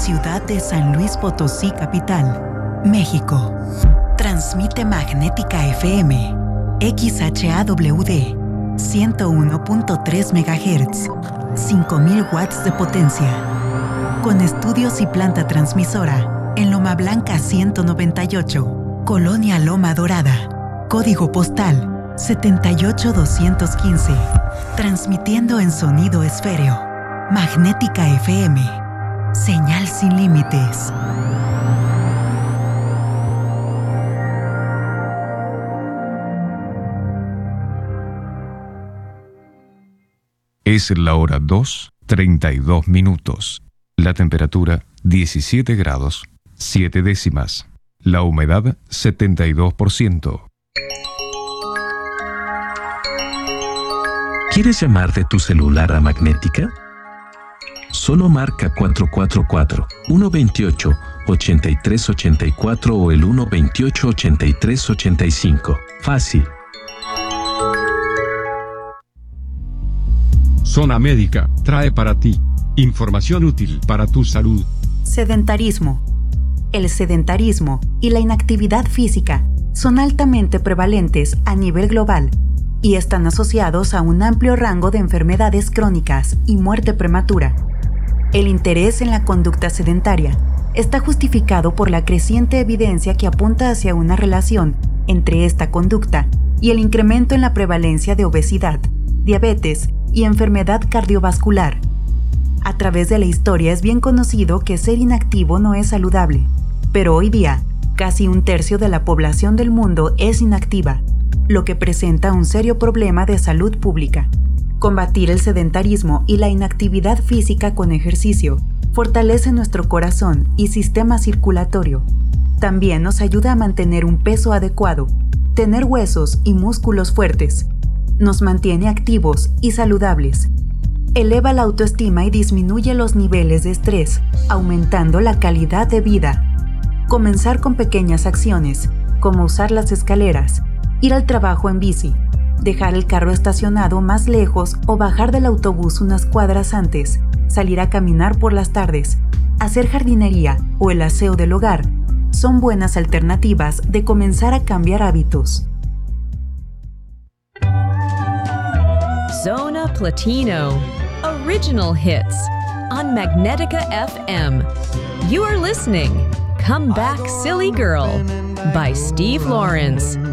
ciudad de San Luis Potosí, capital, México. Transmite Magnética FM, XHAWD, 101.3 MHz, 5000 watts de potencia. Con estudios y planta transmisora en Loma Blanca 198, Colonia Loma Dorada. Código postal 78215. Transmitiendo en sonido esféreo. Magnética FM. Señal sin límites. Es la hora 2:32. La temperatura 17 grados, 7 décimas. La humedad 72%. ¿Quieres llamar de tu celular a Magnética? Solo marca 444-128-8384 o el 128-8385. Fácil. Zona Médica trae para ti información útil para tu salud. Sedentarismo. El sedentarismo y la inactividad física son altamente prevalentes a nivel global y están asociados a un amplio rango de enfermedades crónicas y muerte prematura. El interés en la conducta sedentaria está justificado por la creciente evidencia que apunta hacia una relación entre esta conducta y el incremento en la prevalencia de obesidad, diabetes y enfermedad cardiovascular. A través de la historia es bien conocido que ser inactivo no es saludable, pero hoy día, casi un tercio de la población del mundo es inactiva, lo que presenta un serio problema de salud pública. Combatir el sedentarismo y la inactividad física con ejercicio fortalece nuestro corazón y sistema circulatorio. También nos ayuda a mantener un peso adecuado, tener huesos y músculos fuertes. Nos mantiene activos y saludables. Eleva la autoestima y disminuye los niveles de estrés, aumentando la calidad de vida. Comenzar con pequeñas acciones, como usar las escaleras, ir al trabajo en bici, dejar el carro estacionado más lejos o bajar del autobús unas cuadras antes, salir a caminar por las tardes, hacer jardinería o el aseo del hogar, son buenas alternativas de comenzar a cambiar hábitos. Zona Platino, original hits on Magnetica FM. You are listening, Come Back Silly Girl by Steve Lawrence.